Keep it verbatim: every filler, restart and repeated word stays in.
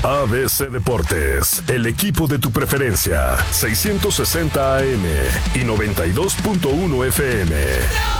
A B C Deportes, el equipo de tu preferencia, seiscientos sesenta A M y noventa y dos punto uno F M.